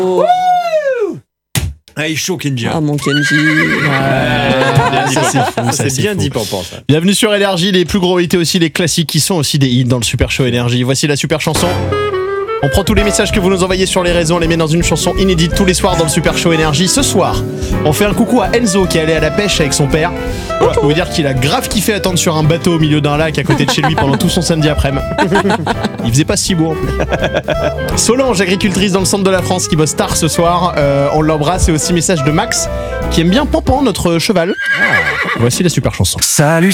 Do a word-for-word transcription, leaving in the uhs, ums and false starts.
Ah, il est chaud, Kenji. Ah, mon Kenji. Ouais, ça, c'est fou, ça, c'est bien fou. dit, Pampan, ça. Bienvenue sur Énergie, les plus gros hits et aussi les classiques qui sont aussi des hits dans le Super Show Énergie. Voici la super chanson. On prend tous les messages que vous nous envoyez sur les réseaux, on les met dans une chanson inédite tous les soirs dans le Super Show Énergie. Ce soir, on fait un coucou à Enzo qui est allé à la pêche avec son père. Je peux vous dire qu'il a grave kiffé attendre sur un bateau au milieu d'un lac à côté de chez lui pendant tout son samedi après-midi. Il faisait pas si beau en plus. Solange, agricultrice dans le centre de la France qui bosse tard ce soir, euh, on l'embrasse. Et aussi message de Max qui aime bien Pampan, notre cheval. Voici la super chanson. Salut.